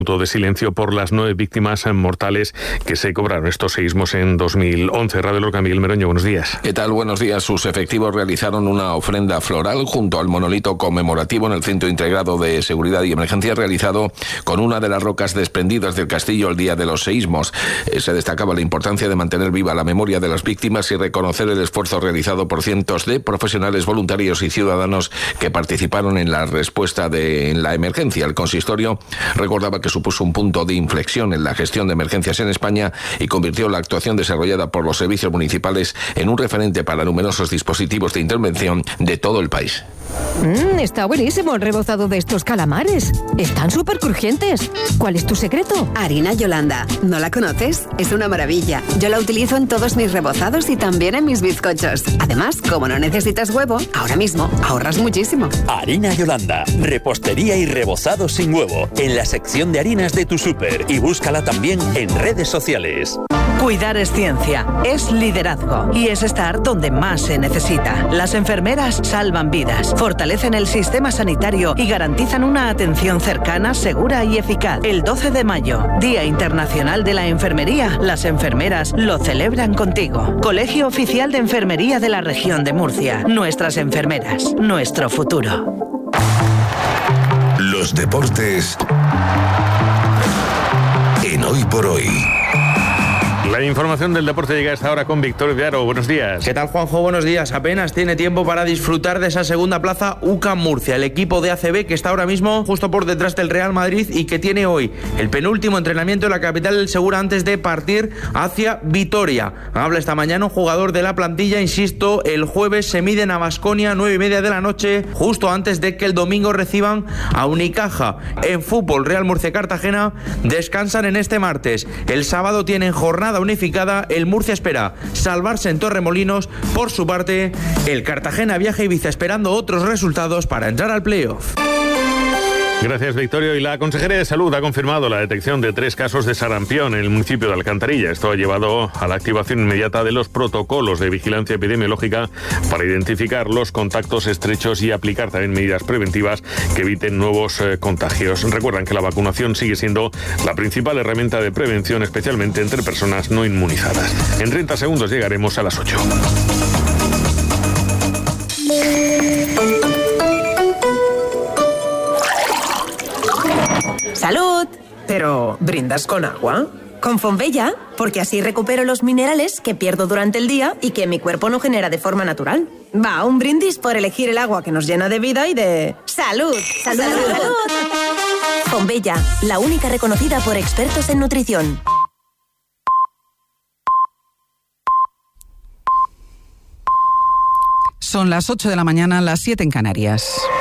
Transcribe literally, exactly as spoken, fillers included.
de silencio por las nueve víctimas mortales que se cobraron estos seísmos en dos mil once. Radio Lorca, Miguel Meroño, buenos días. ¿Qué tal? Buenos días. Sus efectivos realizaron una ofrenda floral junto al monolito conmemorativo en el Centro Integrado de Seguridad y Emergencia realizado con una de las rocas desprendidas del castillo el día de los seísmos. Se destacaba la importancia de mantener viva la memoria de las víctimas y reconocer el esfuerzo realizado por cientos de profesionales, voluntarios y ciudadanos que participaron en la respuesta de en la emergencia. El consistorio recordaba que supuso un punto de inflexión en la gestión de emergencias en España y convirtió la actuación desarrollada por los servicios municipales en un referente para numerosos dispositivos de intervención de todo el país. Mmm, está buenísimo el rebozado de estos calamares. Están súper crujientes. ¿Cuál es tu secreto? Harina Yolanda. ¿No la conoces? Es una maravilla. Yo la utilizo en todos mis rebozados y también en mis bizcochos. Además, como no necesitas huevo, ahora mismo ahorras muchísimo. Harina Yolanda. Repostería y rebozado sin huevo. En la sección de harinas de tu súper. Y búscala también en redes sociales. Cuidar es ciencia, es liderazgo y es estar donde más se necesita. Las enfermeras salvan vidas, fortalecen el sistema sanitario y garantizan una atención cercana, segura y eficaz. El doce de mayo, Día Internacional de la Enfermería, las enfermeras lo celebran contigo. Colegio Oficial de Enfermería de la Región de Murcia. Nuestras enfermeras, nuestro futuro. Los deportes en Hoy por Hoy. La información del deporte llega a esta hora con Victorio de Aro. Buenos días. ¿Qué tal, Juanjo? Buenos días. Apenas tiene tiempo para disfrutar de esa segunda plaza U C A M Murcia, el equipo de A C B que está ahora mismo justo por detrás del Real Madrid y que tiene hoy el penúltimo entrenamiento en la capital del Segura antes de partir hacia Vitoria. Habla esta mañana un jugador de la plantilla, insisto, el jueves se miden a Baskonia, nueve y media de la noche, justo antes de que el domingo reciban a Unicaja. En fútbol, Real Murcia Cartagena descansan en este martes. El sábado tienen jornada unificada, el Murcia espera salvarse en Torremolinos. Por su parte, el Cartagena viaja a Ibiza esperando otros resultados para entrar al playoff. Gracias, Victorio. Y la Consejería de Salud ha confirmado la detección de tres casos de sarampión en el municipio de Alcantarilla. Esto ha llevado a la activación inmediata de los protocolos de vigilancia epidemiológica para identificar los contactos estrechos y aplicar también medidas preventivas que eviten nuevos eh, contagios. Recuerdan que la vacunación sigue siendo la principal herramienta de prevención, especialmente entre personas no inmunizadas. En treinta segundos llegaremos a las ocho. ¡Salud! Pero, ¿brindas con agua? Con Fonbella, porque así recupero los minerales que pierdo durante el día y que mi cuerpo no genera de forma natural. Va, un brindis por elegir el agua que nos llena de vida y de... ¡Salud! ¡Salud! ¡Salud! ¡Salud! Fonbella, la única reconocida por expertos en nutrición. Son las ocho de la mañana, las siete en Canarias.